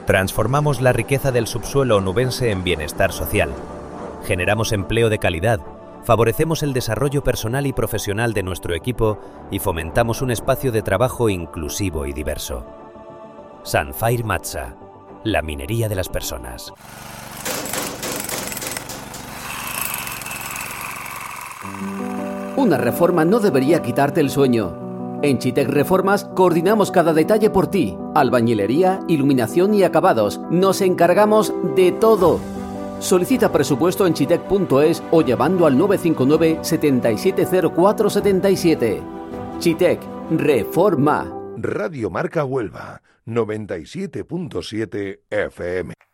Transformamos la riqueza del subsuelo onubense en bienestar social. Generamos empleo de calidad, favorecemos el desarrollo personal y profesional de nuestro equipo y fomentamos un espacio de trabajo inclusivo y diverso. Sunfire Matsa, la minería de las personas. Una reforma no debería quitarte el sueño. En Chitec Reformas coordinamos cada detalle por ti. Albañilería, iluminación y acabados. Nos encargamos de todo. Solicita presupuesto en chitec.es o llamando al 959 770477. Chitec Reforma. Radio Marca Huelva, 97.7 FM.